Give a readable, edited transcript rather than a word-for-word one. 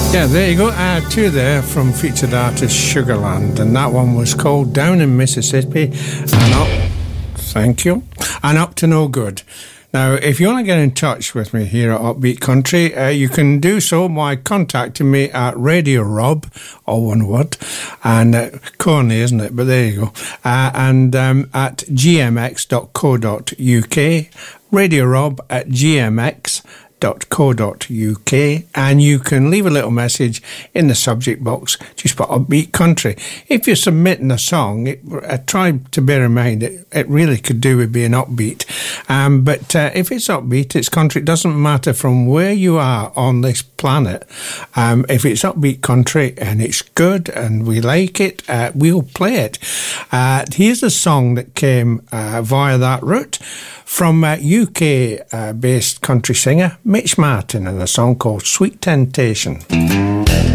Yeah, there you go. Two there from featured artist Sugarland, and that one was called Down in Mississippi and Up. Thank you. And Up to No Good. Now, if you want to get in touch with me here at Upbeat Country, you can do so by contacting me at Radio Rob, all one word, and corny, isn't it? But there you go. And at gmx.co.uk, Radio Rob at gmx.co.uk, and you can leave a little message in the subject box. Just put Upbeat Country. If you're submitting a song, try to bear in mind it really could do with being upbeat, but if it's upbeat, it's country. It doesn't matter from where you are on this planet. If it's upbeat country and it's good and we like it, we'll play it. Here's a song that came via that route from UK-based country singer Mitch Martin, and a song called Sweet Temptation.